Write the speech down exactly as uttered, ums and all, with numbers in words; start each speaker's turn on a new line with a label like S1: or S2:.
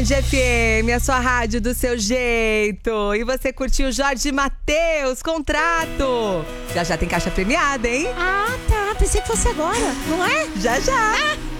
S1: Band F M, a sua rádio do seu jeito. E você curtiu Jorge Mateus, Contrato. Já já tem caixa premiada, hein?
S2: Ah, tá. Pensei que fosse agora, não é?
S1: Já já.